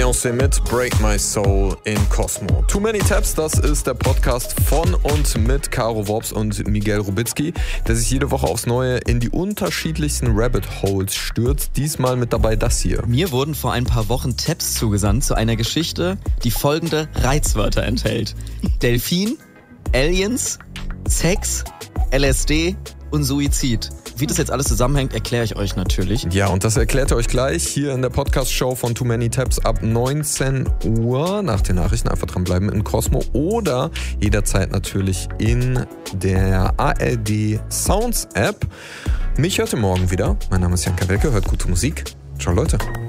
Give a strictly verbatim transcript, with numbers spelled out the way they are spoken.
Beyoncé mit Break My Soul in Cosmo. Too Many Tabs, das ist der Podcast von und mit Caro Worps und Miguel Rubitzky, der sich jede Woche aufs Neue in die unterschiedlichsten Rabbit Holes stürzt. Diesmal mit dabei das hier. Mir wurden vor ein paar Wochen Tabs zugesandt zu einer Geschichte, die folgende Reizwörter enthält. Delfin, Aliens, Sex, L S D und Suizid. Wie das jetzt alles zusammenhängt, erkläre ich euch natürlich. Ja, und das erklärt ihr euch gleich hier in der Podcast-Show von Too Many Tabs ab neunzehn Uhr. Nach den Nachrichten einfach dranbleiben in Cosmo oder jederzeit natürlich in der A R D Sounds App. Mich hört ihr morgen wieder. Mein Name ist Jan Kawelke, hört gute Musik. Ciao Leute.